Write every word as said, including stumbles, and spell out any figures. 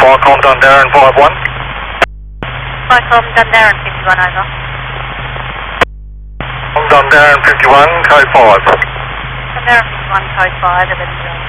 Viacom Dundarren five one. Viacom Dundarren fifty-one, over. Dundarren fifty-one, code five. Dundarren fifty-one, code five, eleven zero.